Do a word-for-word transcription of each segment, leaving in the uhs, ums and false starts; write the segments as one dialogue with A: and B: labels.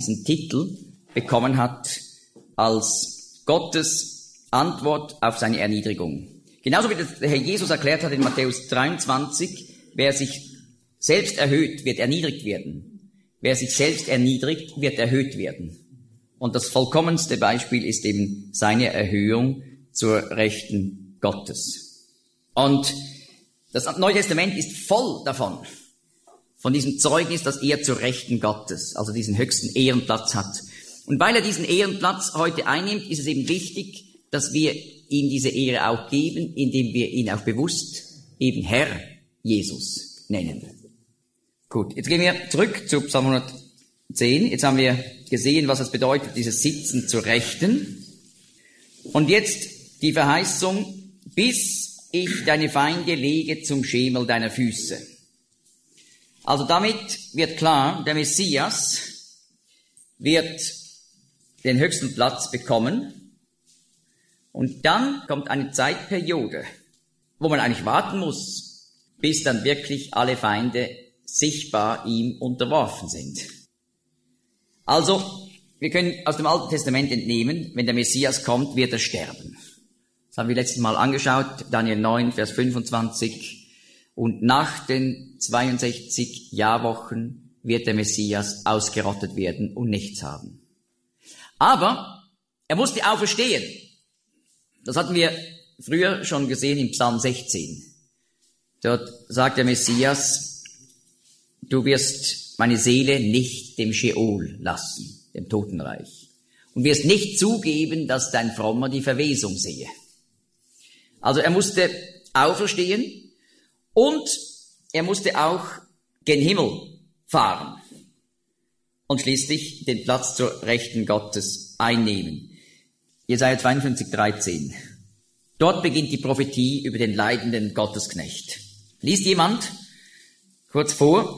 A: diesen Titel bekommen hat als Gottes Antwort auf seine Erniedrigung. Genauso wie der Herr Jesus erklärt hat in Matthäus dreiundzwanzig, wer sich selbst erhöht, wird erniedrigt werden. Wer sich selbst erniedrigt, wird erhöht werden. Und das vollkommenste Beispiel ist eben seine Erhöhung zur Rechten Gottes. Und das Neue Testament ist voll davon, von diesem Zeugnis, dass er zur Rechten Gottes, also diesen höchsten Ehrenplatz hat. Und weil er diesen Ehrenplatz heute einnimmt, ist es eben wichtig, dass wir ihm diese Ehre auch geben, indem wir ihn auch bewusst eben Herr Jesus nennen. Gut, jetzt gehen wir zurück zu Psalm hundertzehn. Jetzt haben wir gesehen, was es bedeutet, dieses Sitzen zur Rechten. Und jetzt die Verheißung, bis ich deine Feinde lege zum Schemel deiner Füße. Also damit wird klar, der Messias wird den höchsten Platz bekommen. Und dann kommt eine Zeitperiode, wo man eigentlich warten muss, bis dann wirklich alle Feinde sichtbar ihm unterworfen sind. Also, wir können aus dem Alten Testament entnehmen, wenn der Messias kommt, wird er sterben. Das haben wir letztes Mal angeschaut, Daniel neun, Vers fünfundzwanzig. Und nach den zweiundsechzig Jahrwochen wird der Messias ausgerottet werden und nichts haben. Aber er musste auferstehen. Das hatten wir früher schon gesehen im Psalm sechzehn. Dort sagt der Messias, du wirst meine Seele nicht dem Scheol lassen, dem Totenreich, und wirst nicht zugeben, dass dein Frommer die Verwesung sehe. Also er musste auferstehen und er musste auch gen Himmel fahren und schließlich den Platz zur Rechten Gottes einnehmen. Jesaja zweiundfünfzig, dreizehn. Dort beginnt die Prophetie über den leidenden Gottesknecht. Liest jemand kurz vor?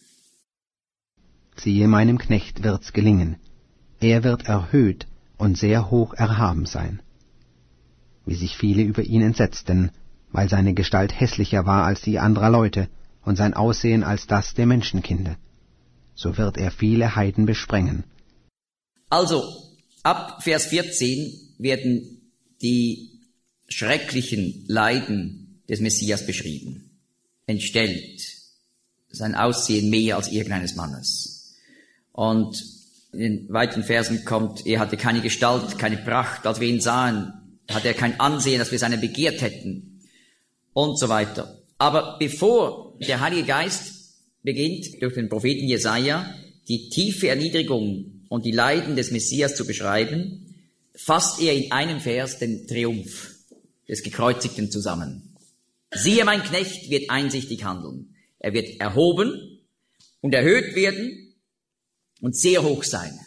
B: Siehe, meinem Knecht wird's gelingen. Er wird erhöht und sehr hoch erhaben sein. Wie sich viele über ihn entsetzten, weil seine Gestalt hässlicher war als die anderer Leute und sein Aussehen als das der Menschenkinder. So wird er viele Heiden besprengen.
A: Also, ab Vers vierzehn werden die schrecklichen Leiden des Messias beschrieben. Entstellt, sein Aussehen mehr als irgendeines Mannes. Und in den weiteren Versen kommt, er hatte keine Gestalt, keine Pracht, als wir ihn sahen, hatte er kein Ansehen, dass wir seine begehrt hätten und so weiter. Aber bevor der Heilige Geist beginnt, durch den Propheten Jesaja, die tiefe Erniedrigung und die Leiden des Messias zu beschreiben, fasst er in einem Vers den Triumph des Gekreuzigten zusammen. Siehe, mein Knecht wird einsichtig handeln. Er wird erhoben und erhöht werden und sehr hoch sein.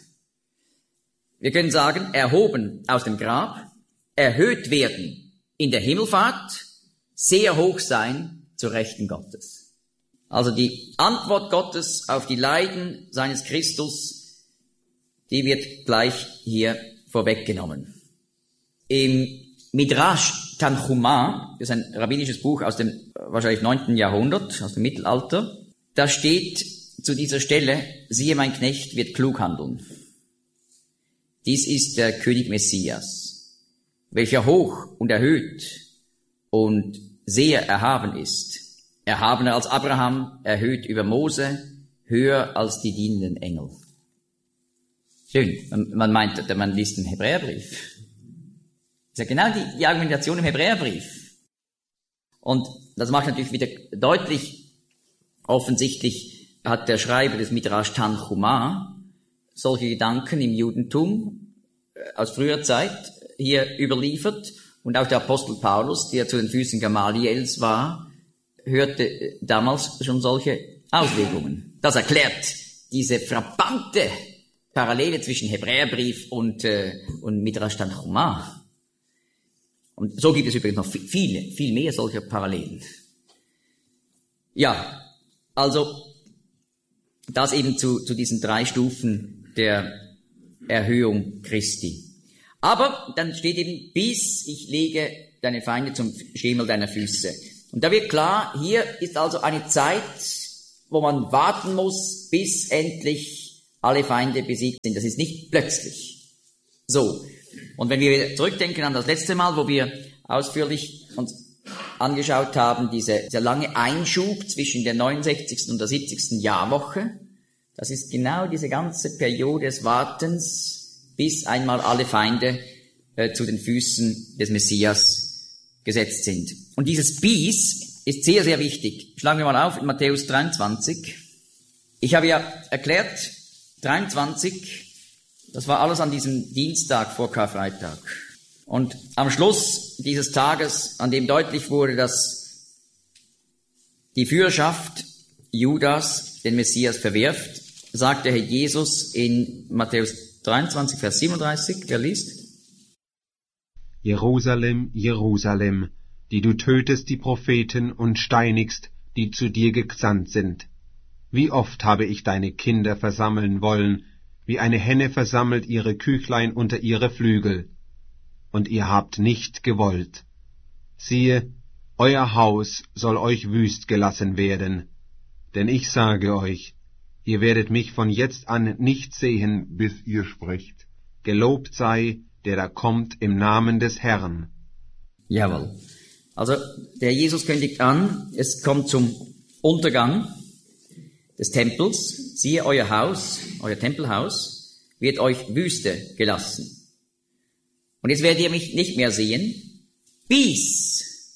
A: Wir können sagen, erhoben aus dem Grab, erhöht werden in der Himmelfahrt, sehr hoch sein zur Rechten Gottes. Also die Antwort Gottes auf die Leiden seines Christus, die wird gleich hier vorweggenommen. Im Midrash Tanchuma, das ist ein rabbinisches Buch aus dem wahrscheinlich neunten Jahrhundert, aus dem Mittelalter, da steht zu dieser Stelle, siehe, mein Knecht wird klug handeln. Dies ist der König Messias, welcher hoch und erhöht und sehr erhaben ist. Erhabener als Abraham, erhöht über Mose, höher als die dienenden Engel. Schön, man, man meint, man liest den Hebräerbrief. Das ist ja genau die, die Argumentation im Hebräerbrief. Und das macht natürlich wieder deutlich, offensichtlich hat der Schreiber des Midrash Tanchuma solche Gedanken im Judentum aus früher Zeit hier überliefert. Und auch der Apostel Paulus, der zu den Füßen Gamaliels war, hörte damals schon solche Auslegungen. Das erklärt diese frappante Parallele zwischen Hebräerbrief und, äh, und Midrash Tanchuma. Und so gibt es übrigens noch viele, viel mehr solcher Parallelen. Ja, also das eben zu, zu diesen drei Stufen der Erhöhung Christi. Aber dann steht eben, bis ich lege deine Feinde zum Schemel deiner Füße. Und da wird klar, hier ist also eine Zeit, wo man warten muss, bis endlich alle Feinde besiegt sind. Das ist nicht plötzlich. So. Und wenn wir zurückdenken an das letzte Mal, wo wir ausführlich uns angeschaut haben, diese, dieser lange Einschub zwischen der neunundsechzigsten und der siebzigsten Jahrwoche, das ist genau diese ganze Periode des Wartens, bis einmal alle Feinde äh, zu den Füßen des Messias gesetzt sind. Und dieses Bis ist sehr, sehr wichtig. Schlagen wir mal auf in Matthäus dreiundzwanzig. Ich habe ja erklärt, dreiundzwanzig, das war alles an diesem Dienstag vor Karfreitag. Und am Schluss dieses Tages, an dem deutlich wurde, dass die Führerschaft Judas den Messias verwirft, sagt der Herr Jesus in Matthäus dreiundzwanzig, Vers siebenunddreißig, wer liest?
C: Jerusalem, Jerusalem, die du tötest die Propheten und steinigst, die zu dir gesandt sind. Wie oft habe ich deine Kinder versammeln wollen, wie eine Henne versammelt ihre Küchlein unter ihre Flügel. Und ihr habt nicht gewollt. Siehe, euer Haus soll euch wüst gelassen werden. Denn ich sage euch, ihr werdet mich von jetzt an nicht sehen, bis ihr sprecht. Gelobt sei, der da kommt im Namen des Herrn.
A: Jawohl. Also der Jesus kündigt an, es kommt zum Untergang des Tempels. Siehe, euer Haus, euer Tempelhaus, wird euch Wüste gelassen. Und jetzt werdet ihr mich nicht mehr sehen, bis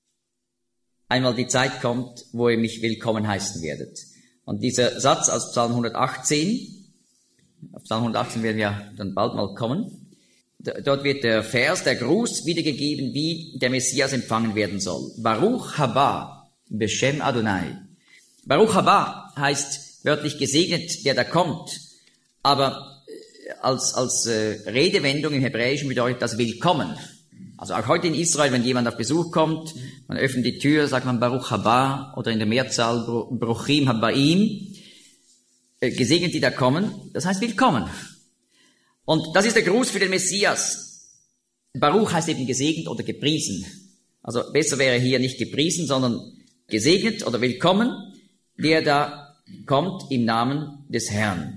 A: einmal die Zeit kommt, wo ihr mich willkommen heißen werdet. Und dieser Satz aus Psalm hundertachtzehn, auf Psalm hundertachtzehn werden wir dann bald mal kommen, dort wird der Vers, der Gruß wiedergegeben, wie der Messias empfangen werden soll. Baruch haba, Beshem Adonai. Baruch haba heißt wörtlich gesegnet, der da kommt, aber als, als äh, Redewendung im Hebräischen bedeutet das Willkommen. Also auch heute in Israel, wenn jemand auf Besuch kommt, man öffnet die Tür, sagt man Baruch haba oder in der Mehrzahl Bruchim habaim, äh, gesegnet, die da kommen, das heißt Willkommen. Und das ist der Gruß für den Messias. Baruch heißt eben gesegnet oder gepriesen. Also besser wäre hier nicht gepriesen, sondern gesegnet oder willkommen, der da kommt im Namen des Herrn.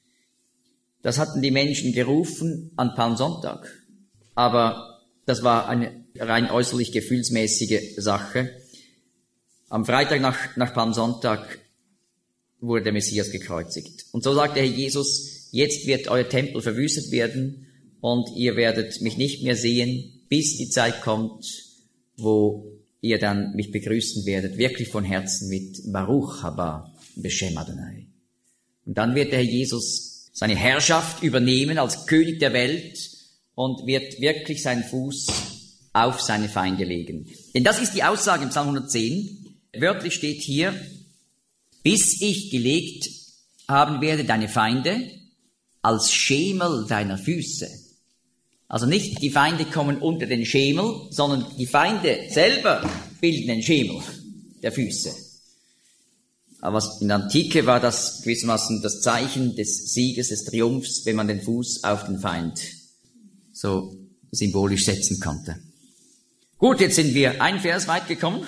A: Das hatten die Menschen gerufen an Palmsonntag. Aber das war eine rein äußerlich gefühlsmäßige Sache. Am Freitag nach, nach Palmsonntag wurde der Messias gekreuzigt. Und so sagt der Herr Jesus, jetzt wird euer Tempel verwüstet werden und ihr werdet mich nicht mehr sehen, bis die Zeit kommt, wo ihr dann mich begrüßen werdet, wirklich von Herzen mit Baruch haba, Beshem Adonai. Und dann wird der Herr Jesus seine Herrschaft übernehmen als König der Welt und wird wirklich seinen Fuß auf seine Feinde legen. Denn das ist die Aussage im Psalm hundertzehn. Wörtlich steht hier, bis ich gelegt haben werde deine Feinde als Schemel deiner Füße. Also nicht die Feinde kommen unter den Schemel, sondern die Feinde selber bilden den Schemel der Füße. Aber in der Antike war das gewissermaßen das Zeichen des Sieges, des Triumphs, wenn man den Fuß auf den Feind so symbolisch setzen konnte. Gut, jetzt sind wir ein Vers weit gekommen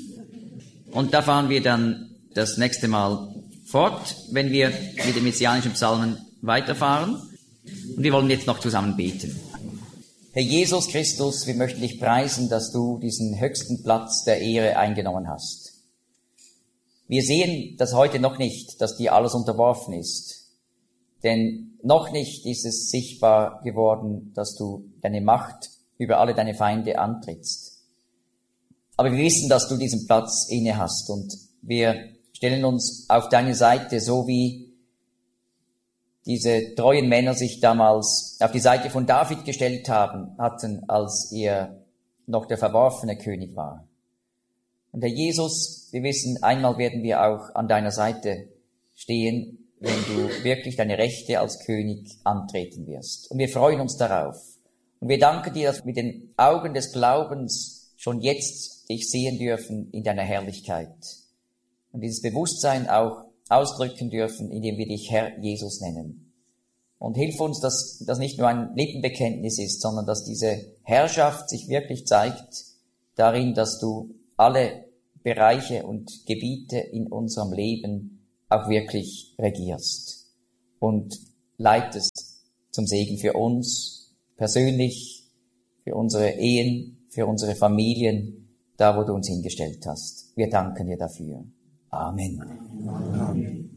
A: und da fahren wir dann das nächste Mal fort, wenn wir mit den messianischen Psalmen weiterfahren. Und wir wollen jetzt noch zusammen beten. Herr Jesus Christus, wir möchten dich preisen, dass du diesen höchsten Platz der Ehre eingenommen hast. Wir sehen das heute noch nicht, dass dir alles unterworfen ist. Denn noch nicht ist es sichtbar geworden, dass du deine Macht über alle deine Feinde antrittst. Aber wir wissen, dass du diesen Platz inne hast und wir stellen uns auf deine Seite, so wie diese treuen Männer sich damals auf die Seite von David gestellt haben, hatten, als er noch der verworfene König war. Und Herr Jesus, wir wissen, einmal werden wir auch an deiner Seite stehen, wenn du wirklich deine Rechte als König antreten wirst. Und wir freuen uns darauf. Und wir danken dir, dass wir mit den Augen des Glaubens schon jetzt dich sehen dürfen in deiner Herrlichkeit. Und dieses Bewusstsein auch ausdrücken dürfen, indem wir dich Herr Jesus nennen. Und hilf uns, dass das nicht nur ein Lippenbekenntnis ist, sondern dass diese Herrschaft sich wirklich zeigt darin, dass du alle Bereiche und Gebiete in unserem Leben auch wirklich regierst. und leitest zum Segen für uns persönlich, für unsere Ehen, für unsere Familien, da wo du uns hingestellt hast. Wir danken dir dafür. Amen. Amen.